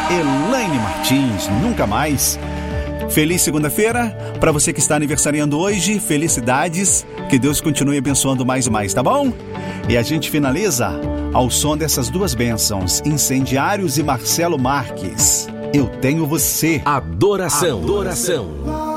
Elaine Martins, Nunca Mais. Feliz segunda-feira, para você que está aniversariando hoje, felicidades, que Deus continue abençoando mais e mais, tá bom? E a gente finaliza ao som dessas duas bênçãos, Incendiários e Marcelo Marques. Eu Tenho Você. Adoração.